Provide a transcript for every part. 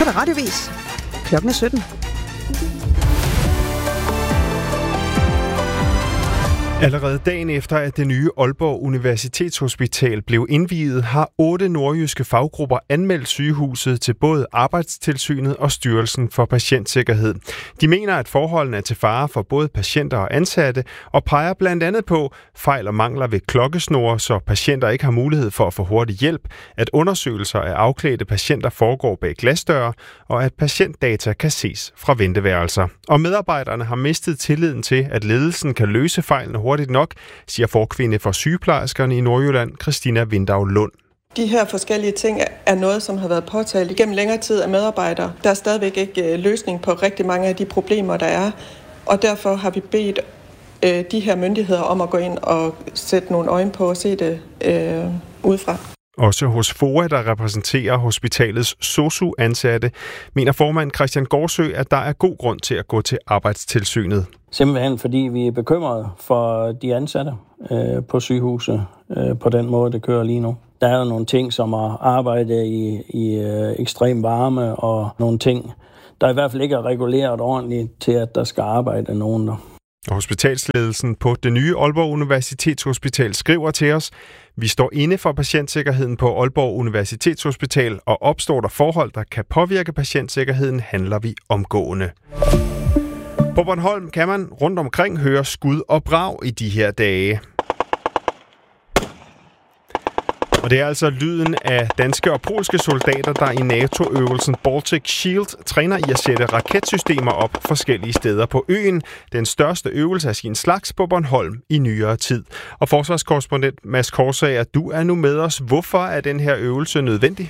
Så er der radiovis. Klokken er 17. Allerede dagen efter, at det nye Aalborg Universitetshospital blev indviet, har 8 nordjyske faggrupper anmeldt sygehuset til både Arbejdstilsynet og Styrelsen for Patientsikkerhed. De mener, at forholdene er til fare for både patienter og ansatte, og peger blandt andet på fejl og mangler ved klokkesnore, så patienter ikke har mulighed for at få hurtig hjælp, at undersøgelser af afklædte patienter foregår bag glasdøre, og at patientdata kan ses fra venteværelser. Og medarbejderne har mistet tilliden til, at ledelsen kan løse fejlene hurtigt nok, siger forkvinde for sygeplejerskerne i Nordjylland, Christina Vindau Lund. De her forskellige ting er noget, som har været påtalt igennem længere tid af medarbejdere. Der er stadigvæk ikke løsning på rigtig mange af de problemer, der er, og derfor har vi bedt de her myndigheder om at gå ind og sætte nogle øjne på og se det udefra. Også hos FOA, der repræsenterer hospitalets sosu-ansatte, mener formand Christian Gårdsø, at der er god grund til at gå til Arbejdstilsynet. Simpelthen fordi vi er bekymrede for de ansatte på sygehuset på den måde, det kører lige nu. Der er nogle ting, som at arbejde i ekstrem varme, og nogle ting, der i hvert fald ikke er reguleret ordentligt til, at der skal arbejde nogen der. Hospitalsledelsen på det nye Aalborg Universitetshospital skriver til os: Vi står inde for patientsikkerheden på Aalborg Universitetshospital, og opstår der forhold, der kan påvirke patientsikkerheden, handler vi omgående. På Bornholm kan man rundt omkring høre skud og brag i de her dage. Og det er altså lyden af danske og polske soldater, der i NATO-øvelsen Baltic Shield træner i at sætte raketsystemer op forskellige steder på øen. Den største øvelse af sin slags på Bornholm i nyere tid. Og forsvarskorrespondent Mads Korsager, du er nu med os. Hvorfor er den her øvelse nødvendig?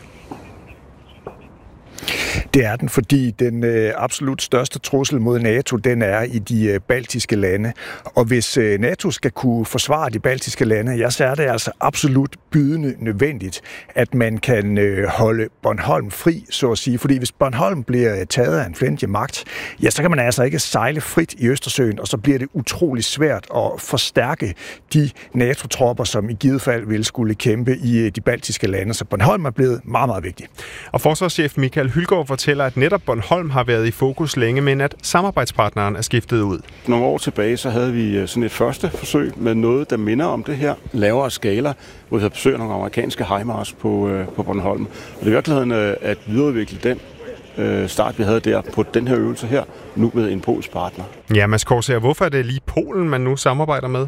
Det er den, fordi den absolut største trussel mod NATO, den er i de baltiske lande. Og hvis NATO skal kunne forsvare de baltiske lande, ja, så er det altså absolut bydende nødvendigt, at man kan holde Bornholm fri, så at sige. Fordi hvis Bornholm bliver taget af en fjendtlig magt, ja, så kan man altså ikke sejle frit i Østersøen, og så bliver det utrolig svært at forstærke de NATO-tropper, som i givet fald vil skulle kæmpe i de baltiske lande. Så Bornholm er blevet meget, meget vigtig. Og forsvarschef Michael Hylgaard fortæller, at netop Bornholm har været i fokus længe, men at samarbejdspartneren er skiftet ud. Nogle år tilbage, så havde vi sådan et første forsøg med noget, der minder om det her. Lavere skala, hvor vi havde besøgt nogle amerikanske HIMARS på Bornholm. Og det er i virkeligheden at videreudvikle den start, vi havde der på den her øvelse her, nu med en polsk partner. Ja, Mads Korsager, hvorfor er det lige Polen, man nu samarbejder med?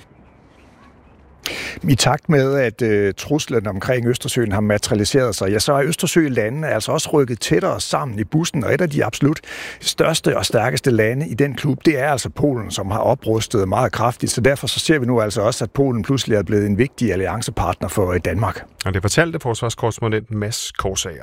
I takt med, at truslen omkring Østersøen har materialiseret sig, ja, så er Østersølandene altså også rykket tættere sammen i bussen, og et af de absolut største og stærkeste lande i den klub, det er altså Polen, som har oprustet meget kraftigt, så derfor så ser vi nu altså også, at Polen pludselig er blevet en vigtig alliancepartner for Danmark. Og det fortalte forsvarskorrespondent Mads Korsager.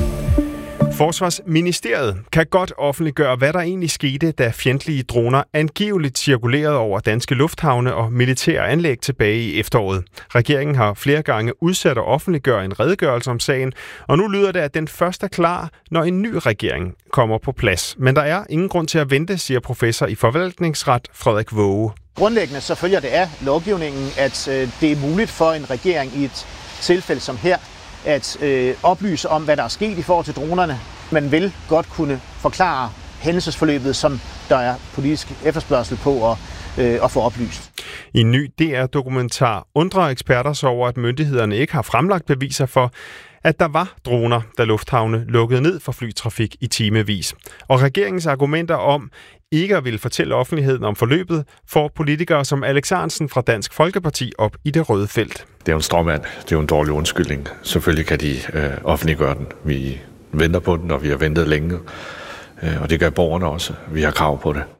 Forsvarsministeriet kan godt offentliggøre, hvad der egentlig skete, da fjendtlige droner angiveligt cirkulerede over danske lufthavne og militære anlæg tilbage i efteråret. Regeringen har flere gange udsat at offentliggøre en redegørelse om sagen, og nu lyder det, at den først er klar, når en ny regering kommer på plads. Men der er ingen grund til at vente, siger professor i forvaltningsret Frederik Våge. Grundlæggende så følger det af lovgivningen, at det er muligt for en regering i et tilfælde som her, at oplyse om, hvad der er sket i forhold til dronerne. Man vil godt kunne forklare hændelsesforløbet, som der er politisk efterspørgsel på at få oplyst. I en ny DR-dokumentar undrer eksperter sig over, at myndighederne ikke har fremlagt beviser for, at der var droner, da lufthavne lukkede ned for flytrafik i timevis. Og regeringens argumenter om ikke at ville fortælle offentligheden om forløbet, får politikere som Alex Ahrendtsen fra Dansk Folkeparti op i det røde felt. Det er jo en stråmand. Det er jo en dårlig undskyldning. Selvfølgelig kan de offentliggøre den. Vi venter på den, og vi har ventet længe. Og det gør borgerne også. Vi har krav på det.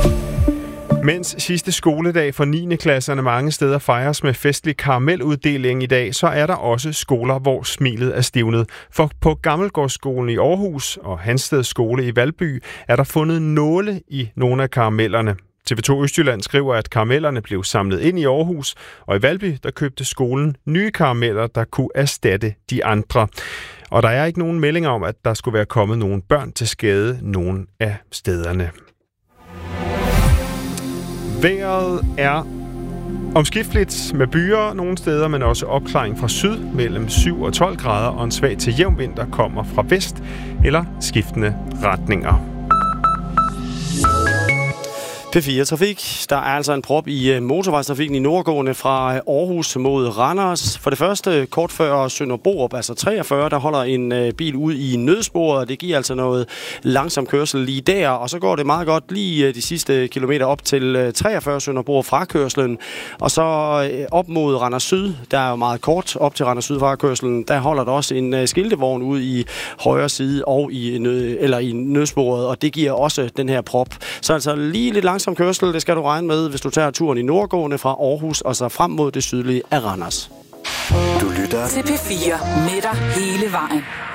Mens sidste skoledag for 9. klasserne mange steder fejres med festlig karameluddeling i dag, så er der også skoler, hvor smilet er stivnet. For på Gammelgårdsskolen i Aarhus og Hansteds skole i Valby er der fundet nåle i nogle af karamellerne. TV2 Østjylland skriver, at karamellerne blev samlet ind i Aarhus, og i Valby der købte skolen nye karameller, der kunne erstatte de andre. Og der er ikke nogen meldinger om, at der skulle være kommet nogen børn til skade nogen af stederne. Vejret er Omskifteligt med byer nogle steder, men også opklaring fra syd mellem 7 og 12 grader, og en svag til jævn vind, der kommer fra vest eller skiftende retninger. P4 Trafik. Der er altså en prop i motorvejstrafikken i nordgående fra Aarhus mod Randers. For det første, kort før Sønder Borup, altså 43, der holder en bil ud i nødsporet. Det giver altså noget langsom kørsel lige der, og så går det meget godt lige de sidste kilometer op til 43 Sønder Borup fra kørslen. Og så op mod Randers Syd, der er jo meget kort op til Randers Syd fra kørslen, der holder der også en skiltevogn ud i højre side og i nødsporet, og det giver også den her prop. Så altså lige lidt langsom kørsel, det skal du regne med, hvis du tager turen i nordgående fra Aarhus og så frem mod det sydlige af Randers. Du lytter til P4 med dig hele vejen.